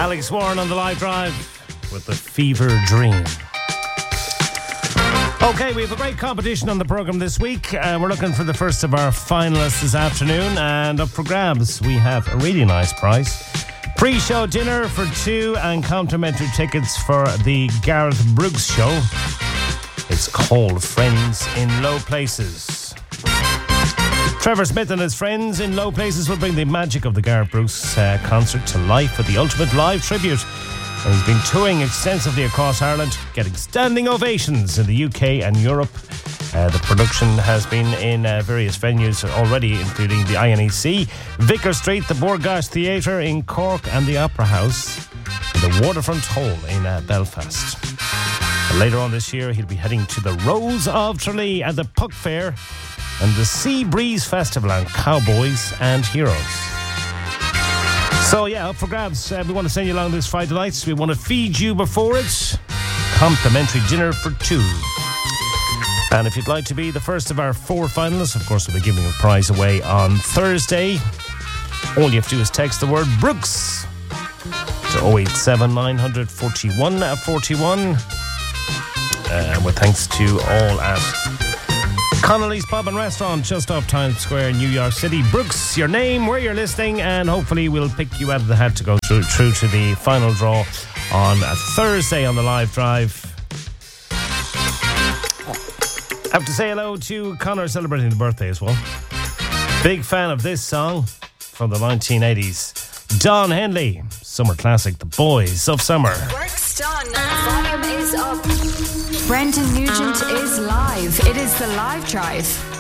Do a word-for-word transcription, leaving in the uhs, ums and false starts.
Alex Warren on the live drive with the Fever Dream. Okay, we have a great competition on the programme this week. Uh, we're looking for the first of our finalists this afternoon, and up for grabs we have a really nice prize. Pre-show dinner for two and complimentary tickets for the Gareth Brooks show. It's called Friends in Low Places. Trevor Smith and his friends in Low Places will bring the magic of the Gareth Brooks uh, concert to life with the ultimate live tribute. And he's been touring extensively across Ireland, getting standing ovations in the U K and Europe. Uh, the production has been in uh, various venues already, including the I N E C, Vicar Street, the Borgast Theatre in Cork, and the Opera House, and the Waterfront Hall in uh, Belfast. And later on this year, he'll be heading to the Rose of Tralee and the Puck Fair and the Sea Breeze Festival and Cowboys and Heroes. So yeah, up for grabs. Uh, we want to send you along this Friday night. We want to feed you before it. Complimentary dinner for two. And if you'd like to be the first of our four finalists, of course we'll be giving a prize away on Thursday. All you have to do is text the word Brooks to oh eight seven nine hundred forty-one forty-one. Uh, with thanks to all at Connolly's Pub and Restaurant, just off Times Square in New York City. Brooks, your name, where you're listening, and hopefully we'll pick you out of the hat to go through, through to the final draw on a Thursday on the live drive. I have to say hello to Connor, celebrating the birthday as well. Big fan of this song from the nineteen eighties. Don Henley, summer classic, The Boys of Summer. Work's done. Volume is up. Brendan Nugent is live. It is the live drive.